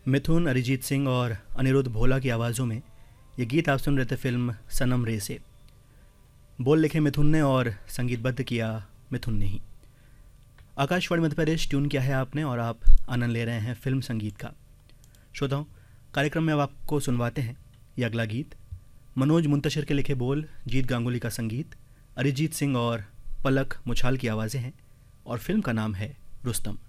मिथुन, अरिजीत सिंह और अनिरुद्ध भोला की आवाज़ों में ये गीत आप सुन रहे थे फिल्म सनम रे से। बोल लिखे मिथुन ने और संगीतबद्ध किया मिथुन ने ही। आकाशवाणी मध्य प्रदेश ट्यून किया है आपने और आप आनंद ले रहे हैं फिल्म संगीत का। श्रोताओं, कार्यक्रम में अब आपको सुनवाते हैं ये अगला गीत। मनोज मुंतशिर के लिखे बोल, जीत गांगुली का संगीत, अरिजीत सिंह और पलक मुछाल की आवाज़ें हैं और फिल्म का नाम है रुस्तम।